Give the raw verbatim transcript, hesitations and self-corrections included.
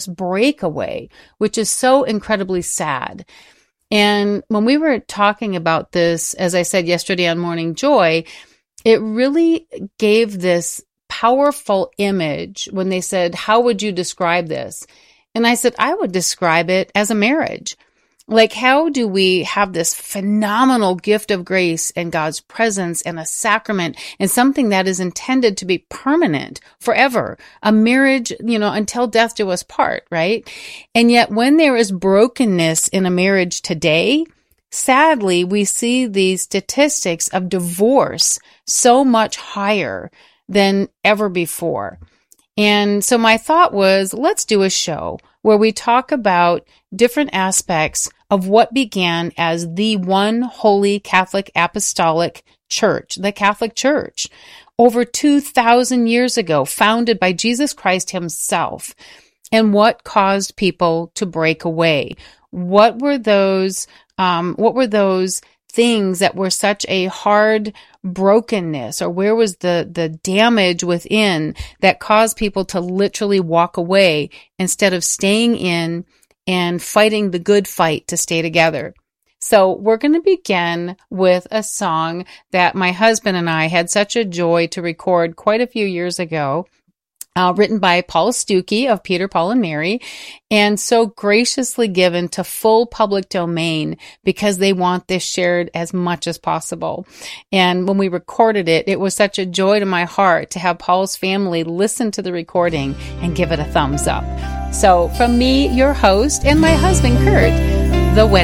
this breakaway, which is so incredibly sad. And when we were talking about this, as I said yesterday on Morning Joy, it really gave this powerful image when they said, how would you describe this? And I said, I would describe it as a marriage. Like, how do we have this phenomenal gift of grace and God's presence and a sacrament and something that is intended to be permanent forever, a marriage, you know, until death do us part, right? And yet when there is brokenness in a marriage today, sadly, we see these statistics of divorce so much higher than ever before. And so my thought was, let's do a show where we talk about different aspects of what began as the one holy Catholic Apostolic Church, the Catholic Church, over two thousand years ago, founded by Jesus Christ himself, and what caused people to break away. What were those, um, what were those things that were such a hard brokenness, or where was the, the damage within that caused people to literally walk away instead of staying in and fighting the good fight to stay together? So we're going to begin with a song that my husband and I had such a joy to record quite a few years ago. Uh, written by Paul Stuckey of Peter, Paul, and Mary, and so graciously given to full public domain because they want this shared as much as possible. And when we recorded it, it was such a joy to my heart to have Paul's family listen to the recording and give it a thumbs up. So from me, your host, and my husband, Kurt, The Wedding